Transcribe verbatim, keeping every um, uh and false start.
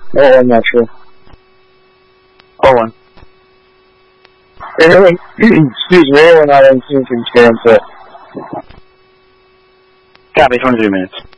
Oh, I'm not sure. Oh, one. Anyone, excuse me, anyone not in Phoenix experience it? Copy, twenty-three minutes.